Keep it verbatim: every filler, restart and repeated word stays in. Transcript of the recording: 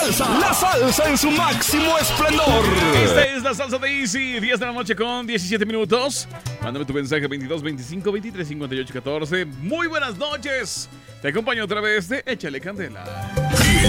salsa, la salsa en su máximo esplendor. Esta es la salsa de Easy, diez de la noche con diecisiete minutos. Mándame tu mensaje veintidós veinticinco veintitrés cincuenta y ocho catorce. Muy buenas noches. Te acompaño otra vez de Échale Candela.